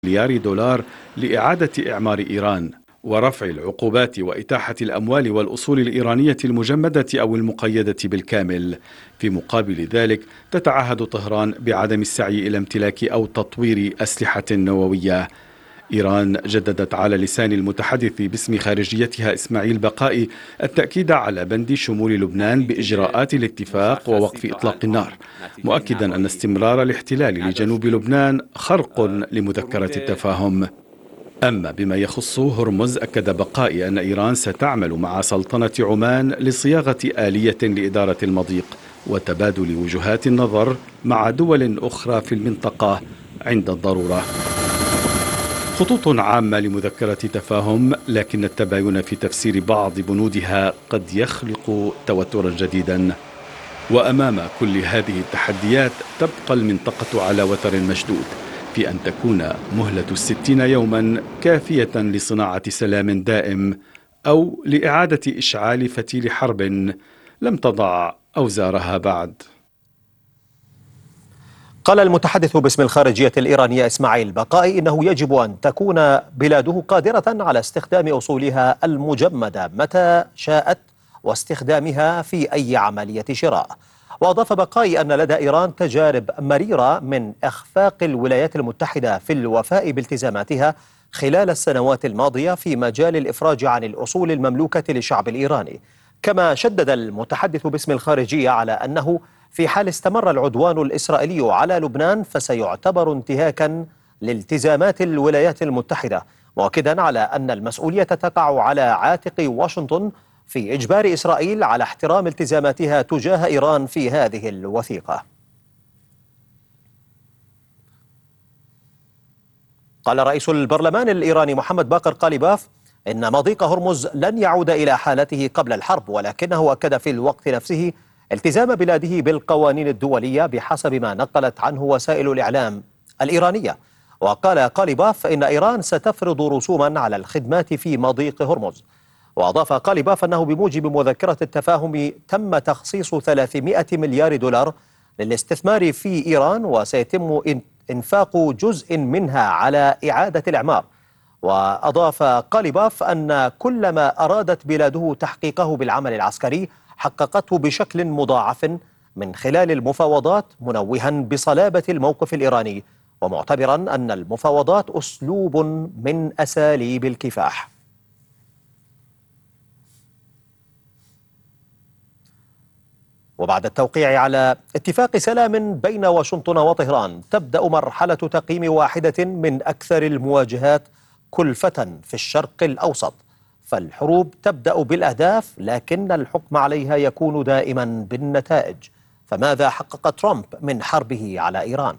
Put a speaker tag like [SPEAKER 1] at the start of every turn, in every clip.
[SPEAKER 1] مليار دولار لإعادة إعمار إيران ورفع العقوبات وإتاحة الأموال والأصول الإيرانية المجمدة أو المقيدة بالكامل. في مقابل ذلك تتعهد طهران بعدم السعي إلى امتلاك أو تطوير أسلحة نووية. إيران جددت على لسان المتحدث باسم خارجيتها إسماعيل بقائي التأكيد على بند شمول لبنان بإجراءات الاتفاق ووقف إطلاق النار، مؤكدا أن استمرار الاحتلال لجنوب لبنان خرق لمذكرة التفاهم. أما بما يخص هرمز، أكد بقائي أن إيران ستعمل مع سلطنة عمان لصياغة آلية لإدارة المضيق وتبادل وجهات النظر مع دول أخرى في المنطقة عند الضرورة. خطوط عامة لمذكرة تفاهم، لكن التباين في تفسير بعض بنودها قد يخلق توترا جديدا. وأمام كل هذه التحديات تبقى المنطقة على وتر مشدود في أن تكون مهلة 60 يوما كافية لصناعة سلام دائم أو لإعادة إشعال فتيل حرب لم تضع أوزارها بعد.
[SPEAKER 2] قال المتحدث باسم الخارجية الإيرانية إسماعيل بقائي إنه يجب أن تكون بلاده قادرة على استخدام أصولها المجمدة متى شاءت واستخدامها في أي عملية شراء. وأضاف بقائي أن لدى إيران تجارب مريرة من إخفاق الولايات المتحدة في الوفاء بالتزاماتها خلال السنوات الماضية في مجال الإفراج عن الأصول المملوكة للشعب الإيراني. كما شدد المتحدث باسم الخارجية على أنه في حال استمر العدوان الإسرائيلي على لبنان فسيعتبر انتهاكا لالتزامات الولايات المتحدة، مؤكدا على أن المسؤولية تقع على عاتق واشنطن في إجبار إسرائيل على احترام التزاماتها تجاه إيران في هذه الوثيقة. قال رئيس البرلمان الإيراني محمد باقر قاليباف إن مضيق هرمز لن يعود إلى حالته قبل الحرب، ولكنه أكد في الوقت نفسه التزام بلاده بالقوانين الدولية بحسب ما نقلت عنه وسائل الإعلام الإيرانية. وقال قاليباف إن إيران ستفرض رسوما على الخدمات في مضيق هرمز. وأضاف قاليباف أنه بموجب مذكرة التفاهم تم تخصيص 300 مليار دولار للاستثمار في إيران، وسيتم إنفاق جزء منها على إعادة الإعمار. وأضاف قاليباف أن كل ما أرادت بلاده تحقيقه بالعمل العسكري حققته بشكل مضاعف من خلال المفاوضات، منوها بصلابة الموقف الإيراني ومعتبرا أن المفاوضات أسلوب من أساليب الكفاح. وبعد التوقيع على اتفاق سلام بين واشنطن وطهران تبدأ مرحلة تقييم واحدة من أكثر المواجهات كلفة في الشرق الأوسط. فالحروب تبدأ بالأهداف لكن الحكم عليها يكون دائما بالنتائج. فماذا حقق ترامب من حربه على إيران؟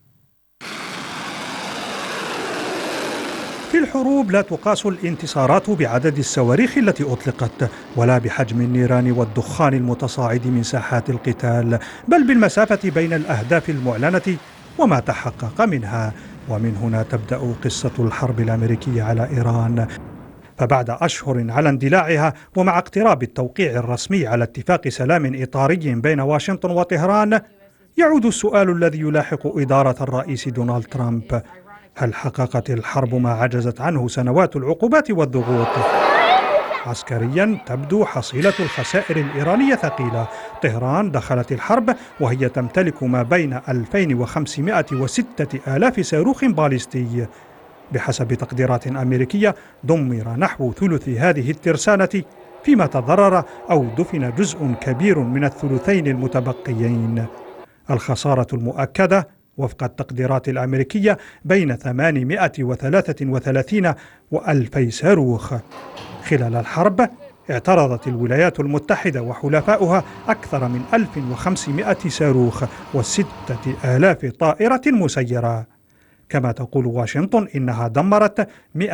[SPEAKER 3] في الحروب لا تقاس الانتصارات بعدد الصواريخ التي أطلقت ولا بحجم النيران والدخان المتصاعد من ساحات القتال، بل بالمسافة بين الأهداف المعلنة وما تحقق منها. ومن هنا تبدأ قصة الحرب الأمريكية على إيران. فبعد أشهر على اندلاعها ومع اقتراب التوقيع الرسمي على اتفاق سلام إطاري بين واشنطن وطهران، يعود السؤال الذي يلاحق إدارة الرئيس دونالد ترامب: هل حققت الحرب ما عجزت عنه سنوات العقوبات والضغوط؟ عسكريا تبدو حصيلة الخسائر الإيرانية ثقيلة. طهران دخلت الحرب وهي تمتلك ما بين 2500 و6000 صاروخ باليستي. بحسب تقديرات أمريكية دمر نحو ثلث هذه الترسانة، فيما تضرر أو دفن جزء كبير من الثلثين المتبقيين. الخسارة المؤكدة وفق التقديرات الأمريكية بين 833 و2000 صاروخ. خلال الحرب اعترضت الولايات المتحدة وحلفاؤها أكثر من 1500 صاروخ و6000 طائرة مسيرة. كما تقول واشنطن إنها دمرت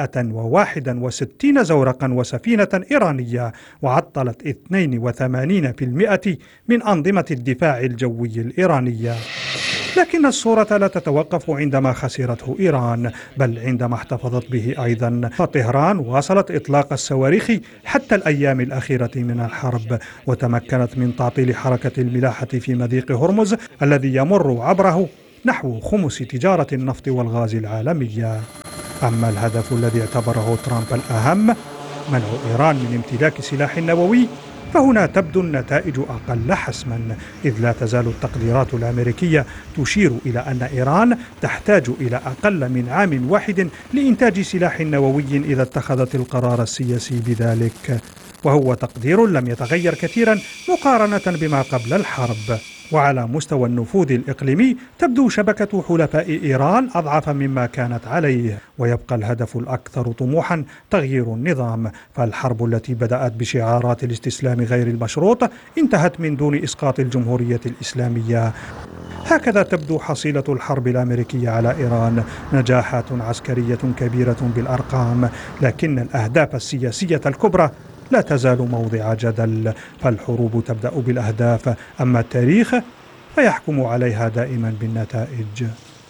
[SPEAKER 3] 161 زورقا وسفينة إيرانية وعطلت 82% من أنظمة الدفاع الجوي الإيرانية. لكن الصورة لا تتوقف عندما خسرته إيران، بل عندما احتفظت به أيضا. فطهران واصلت إطلاق الصواريخ حتى الأيام الأخيرة من الحرب، وتمكنت من تعطيل حركة الملاحة في مضيق هرمز الذي يمر عبره نحو خمس تجارة النفط والغاز العالمية. أما الهدف الذي اعتبره ترامب الأهم، منع إيران من امتلاك سلاح نووي، فهنا تبدو النتائج أقل حسما، إذ لا تزال التقديرات الأمريكية تشير إلى أن إيران تحتاج إلى أقل من عام واحد لإنتاج سلاح نووي إذا اتخذت القرار السياسي بذلك، وهو تقدير لم يتغير كثيرا مقارنة بما قبل الحرب. وعلى مستوى النفوذ الإقليمي تبدو شبكة حلفاء إيران أضعف مما كانت عليه، ويبقى الهدف الأكثر طموحا تغيير النظام، فالحرب التي بدأت بشعارات الاستسلام غير المشروط انتهت من دون إسقاط الجمهورية الإسلامية. هكذا تبدو حصيلة الحرب الأمريكية على إيران، نجاحات عسكرية كبيرة بالأرقام، لكن الأهداف السياسية الكبرى لا تزال موضع جدل، فالحروب تبدأ بالأهداف، أما التاريخ فيحكم عليها دائما بالنتائج.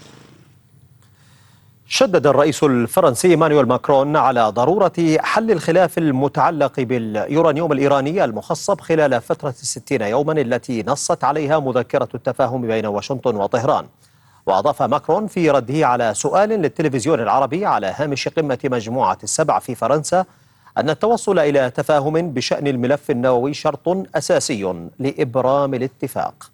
[SPEAKER 2] شدد الرئيس الفرنسي إيمانويل ماكرون على ضرورة حل الخلاف المتعلق باليورانيوم الإيراني المخصب خلال فترة 60 يوما التي نصت عليها مذكرة التفاهم بين واشنطن وطهران. وأضاف ماكرون في رده على سؤال للتلفزيون العربي على هامش قمة مجموعة السبع في فرنسا أن التوصل إلى تفاهم بشأن الملف النووي شرط أساسي لإبرام الاتفاق.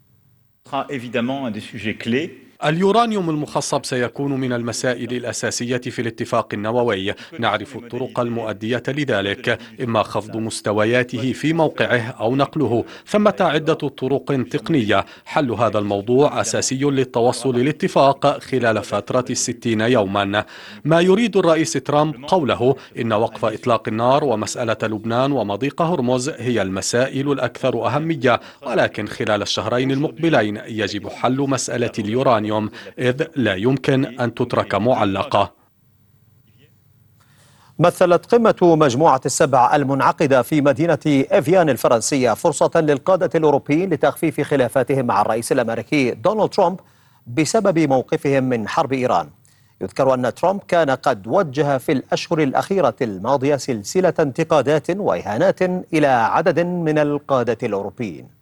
[SPEAKER 1] اليورانيوم المخصب سيكون من المسائل الأساسية في الاتفاق النووي. نعرف الطرق المؤدية لذلك، إما خفض مستوياته في موقعه أو نقله. ثمة عدة طرق تقنية. حل هذا الموضوع أساسي للتوصل لاتفاق خلال فترة 60 يوما. ما يريد الرئيس ترامب قوله إن وقف إطلاق النار ومسألة لبنان ومضيق هرمز هي المسائل الأكثر أهمية، ولكن خلال الشهرين المقبلين يجب حل مسألة اليورانيوم، إذ لا يمكن أن تترك معلقة.
[SPEAKER 2] مثلت قمة مجموعة السبع المنعقدة في مدينة إفيان الفرنسية فرصة للقادة الأوروبيين لتخفيف خلافاتهم مع الرئيس الأمريكي دونالد ترامب بسبب موقفهم من حرب إيران. يذكر أن ترامب كان قد وجه في الأشهر الأخيرة الماضية سلسلة انتقادات وإهانات إلى عدد من القادة الأوروبيين.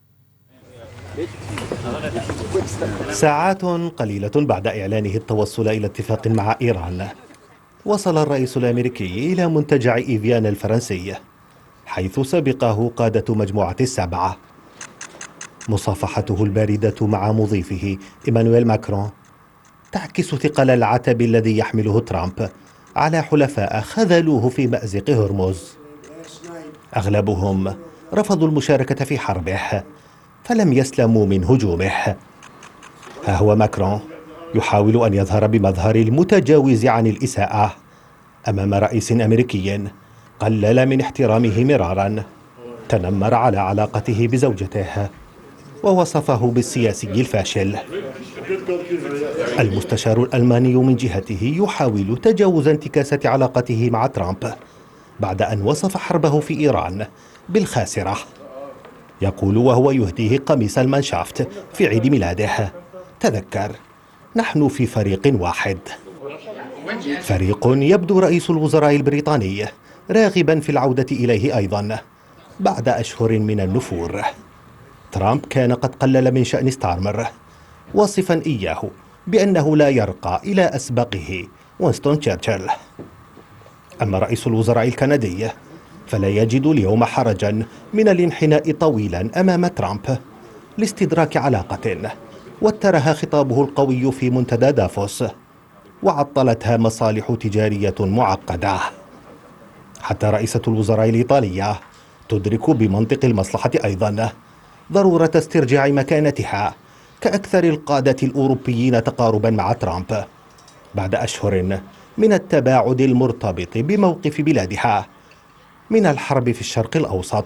[SPEAKER 4] ساعات قليلة بعد إعلانه التوصل إلى اتفاق مع إيران، وصل الرئيس الأمريكي إلى منتجع إيفيان الفرنسي، حيث سبقه قادة مجموعة السبعة. مصافحته الباردة مع مضيفه إيمانويل ماكرون تعكس ثقل العتب الذي يحمله ترامب على حلفاء خذلوه في مأزق هرمز. أغلبهم رفضوا المشاركة في حربه، فلم يسلموا من هجومه. ها هو ماكرون يحاول أن يظهر بمظهر المتجاوز عن الإساءة أمام رئيس أمريكي قلل من احترامه مرارا، تنمر على علاقته بزوجته ووصفه بالسياسي الفاشل. المستشار الألماني من جهته يحاول تجاوز انتكاسة علاقته مع ترامب بعد أن وصف حربه في إيران بالخاسرة. يقول وهو يهديه قميص المانشافت في عيد ميلاده: تذكر، نحن في فريق واحد. فريق يبدو رئيس الوزراء البريطاني راغبا في العودة إليه أيضا بعد أشهر من النفور. ترامب كان قد قلل من شأن ستارمر، واصفا إياه بأنه لا يرقى إلى أسبقه وينستون تشرشل. أما رئيس الوزراء الكندي فلا يجد اليوم حرجا من الانحناء طويلا أمام ترامب لاستدراك علاقة وترها خطابه القوي في منتدى دافوس وعطلتها مصالح تجارية معقدة. حتى رئيسة الوزراء الإيطالية تدرك بمنطق المصلحة أيضا ضرورة استرجاع مكانتها كأكثر القادة الأوروبيين تقاربا مع ترامب بعد أشهر من التباعد المرتبط بموقف بلادها من الحرب في الشرق الأوسط.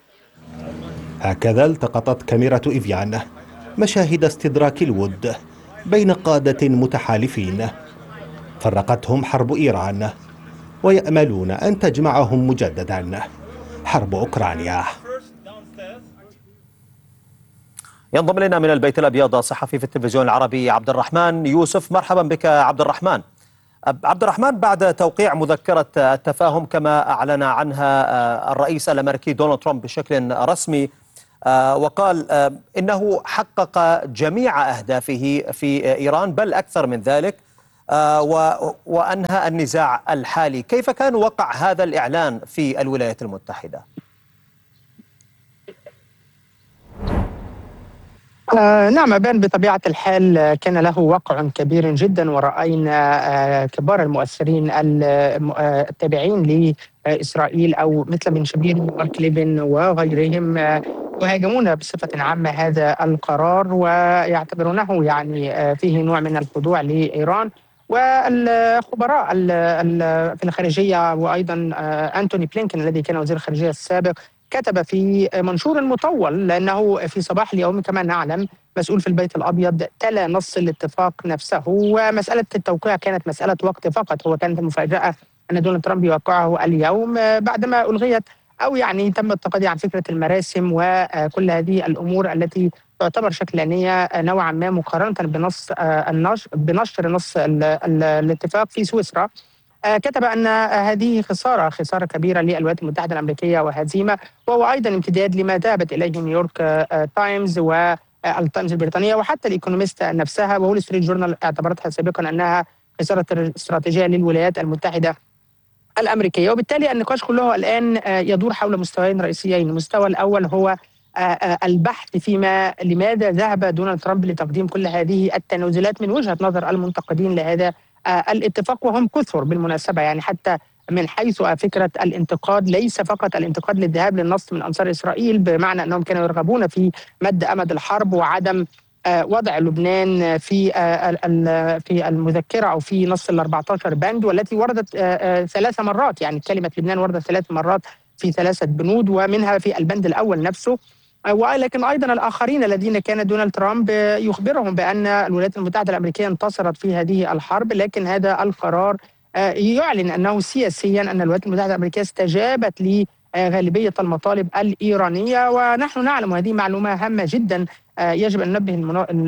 [SPEAKER 4] هكذا التقطت كاميرا إفيان مشاهد استدراك الود بين قادة متحالفين فرقتهم حرب إيران، ويأملون أن تجمعهم مجددا حرب أوكرانيا.
[SPEAKER 2] ينضم إلينا من البيت الأبيض صحفي في التلفزيون العربي عبد الرحمن يوسف. مرحبا بك عبد الرحمن. عبد الرحمن، بعد توقيع مذكرة التفاهم كما أعلن عنها الرئيس الأمريكي دونالد ترامب بشكل رسمي وقال إنه حقق جميع أهدافه في إيران بل أكثر من ذلك، وأنهى النزاع الحالي. كيف كان وقع هذا الإعلان في الولايات المتحدة؟
[SPEAKER 5] نعم، بان بطبيعة الحال كان له وقع كبير جدا، ورأينا كبار المؤثرين التابعين لإسرائيل أو مثل بن شبير ومارك ليفن وغيرهم يهاجمون بصفة عامة هذا القرار ويعتبرونه يعني فيه نوع من الخضوع لإيران. والخبراء في الخارجية وأيضا أنتوني بلينكن الذي كان وزير الخارجية السابق كتب في منشور مطول، لأنه في صباح اليوم كما نعلم مسؤول في البيت الأبيض تلا نص الاتفاق نفسه، ومسألة التوقيع كانت مسألة وقت فقط. هو كانت المفاجأة أن دونالد ترامب يوقعه اليوم بعدما ألغيت أو يعني تم التقاضي عن فكرة المراسم وكل هذه الأمور التي تعتبر شكلانية نوعا ما مقارنة بنشر نص الاتفاق في سويسرا. كتب أن هذه خسارة كبيرة للولايات المتحدة الأمريكية وهزيمة، وهو أيضا امتداد لما ذهبت إليه نيويورك تايمز والتايمز البريطانية وحتى الإيكونوميست نفسها وول ستريت جورنال اعتبرتها سابقا أنها خسارة استراتيجية للولايات المتحدة الأمريكية. وبالتالي النقاش كله الآن يدور حول مستويين رئيسيين. المستوى الأول هو البحث فيما لماذا ذهب دونالد ترامب لتقديم كل هذه التنازلات من وجهة نظر المنتقدين لهذا الاتفاق، وهم كثر بالمناسبة، يعني حتى من حيث فكرة الانتقاد ليس فقط الانتقاد للذهاب للنص من أنصار إسرائيل، بمعنى أنهم كانوا يرغبون في مد أمد الحرب وعدم وضع لبنان في المذكرة أو في نص ال 14 بند، والتي وردت 3 مرات، يعني كلمة لبنان وردت 3 مرات في 3 بنود ومنها في البند الأول نفسه. ولكن أيضا الآخرين الذين كان دونالد ترامب يخبرهم بأن الولايات المتحدة الأمريكية انتصرت في هذه الحرب، لكن هذا القرار يعلن أنه سياسيا أن الولايات المتحدة الأمريكية استجابت لغالبية المطالب الإيرانية. ونحن نعلم، وهذه معلومة هامة جدا يجب أن ننبه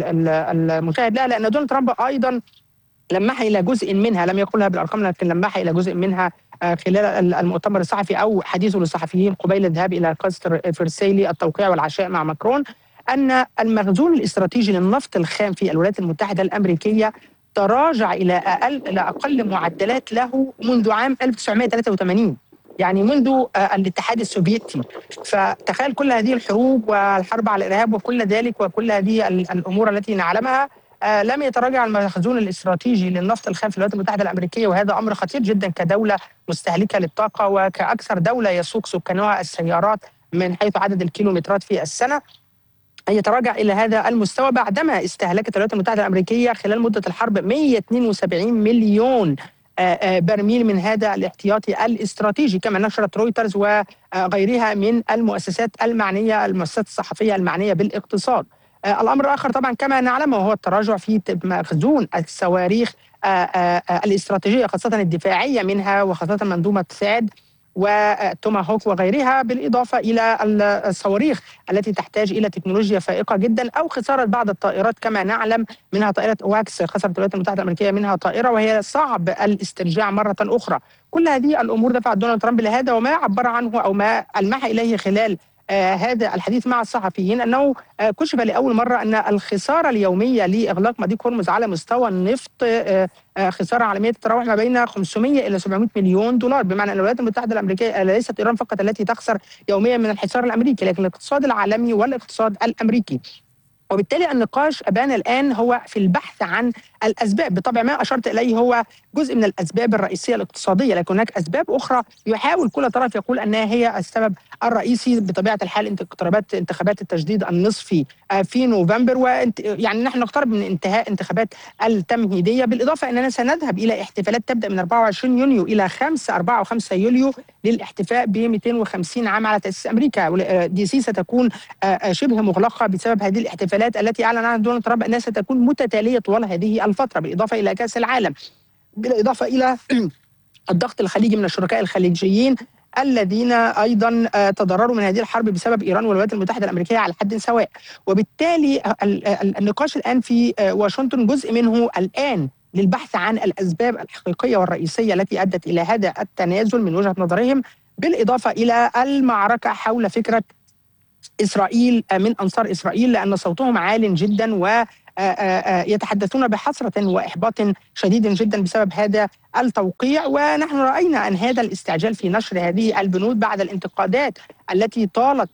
[SPEAKER 5] المشاهد لها، لأن دونالد ترامب أيضا لمح إلى جزء منها، لم يقولها بالأرقام لكن لمح إلى جزء منها خلال المؤتمر الصحفي أو حديثه للصحفيين قبيل الذهاب إلى قصر فرسيلي التوقيع والعشاء مع ماكرون، أن المخزون الاستراتيجي للنفط الخام في الولايات المتحدة الأمريكية تراجع إلى أقل معدلات له منذ عام 1983، يعني منذ الاتحاد السوفيتي. فتخيل كل هذه الحروب والحرب على الإرهاب وكل ذلك وكل هذه الأمور التي نعلمها، لم يتراجع المخزون الاستراتيجي للنفط الخام في الولايات المتحدة الأمريكية، وهذا أمر خطير جدا كدولة مستهلكة للطاقة وكأكثر دولة يسوق سكانها السيارات من حيث عدد الكيلومترات في السنة. يتراجع إلى هذا المستوى بعدما استهلكت الولايات المتحدة الأمريكية خلال مدة الحرب 172 مليون برميل من هذا الاحتياطي الاستراتيجي، كما نشرت رويترز وغيرها من المؤسسات المعنية، المؤسسات الصحفية المعنية بالاقتصاد. الأمر الآخر طبعا كما نعلم وهو التراجع في مخزون الصواريخ الاستراتيجية، خاصة الدفاعية منها، وخاصة منظومة ثاد وتوماهوك وغيرها، بالإضافة إلى الصواريخ التي تحتاج إلى تكنولوجيا فائقة جدا، أو خسارة بعض الطائرات كما نعلم، منها طائرة واكس خسرت الولايات المتحدة الأمريكية منها طائرة وهي صعب الاسترجاع مرة أخرى. كل هذه الأمور دفعت دونالد ترامب لهذا، وما عبر عنه أو ما ألمح إليه خلال هذا الحديث مع الصحفيين أنه كشف لأول مرة أن الخسارة اليومية لإغلاق مضيق هرمز على مستوى النفط خسارة عالمية تتراوح ما بين 500 إلى 700 مليون دولار، بمعنى أن الولايات المتحدة الأمريكية ليست إيران فقط التي تخسر يوميا من الحصار الأمريكي، لكن الاقتصاد العالمي والاقتصاد الأمريكي. وبالتالي النقاش أبان الآن هو في البحث عن الأسباب. بطبع ما أشرت إليه هو جزء من الأسباب الرئيسية الاقتصادية، لكن هناك أسباب أخرى يحاول كل طرف يقول أنها هي السبب الرئيسي. بطبيعة الحال اقترابات انتخابات التجديد النصفي في نوفمبر، يعني نحن نقترب من انتهاء انتخابات التمهيدية، بالإضافة أننا سنذهب إلى احتفالات تبدأ من 24 يونيو إلى 4 و5 يوليو للاحتفاء ب 250 عام على تأسيس أمريكا. دي سي ستكون شبه مغلقة بسبب هذه الاحتفالات التي أعلن عنها دونالد ترامب أنها ستكون متتالية طوال هذه الفترة، بالإضافة إلى كأس العالم، بالإضافة إلى الضغط الخليجي من الشركاء الخليجيين الذين أيضا تضرروا من هذه الحرب بسبب إيران والولايات المتحدة الأمريكية على حد سواء. وبالتالي النقاش الآن في واشنطن جزء منه الآن للبحث عن الأسباب الحقيقية والرئيسية التي أدت إلى هذا التنازل من وجهة نظرهم، بالإضافة إلى المعركة حول فكرة إسرائيل من أنصار إسرائيل، لأن صوتهم عال جدا ويتحدثون بحسرة وإحباط شديد جدا بسبب هذا التوقيع. ونحن رأينا أن هذا الاستعجال في نشر هذه البنود بعد الانتقادات التي طالت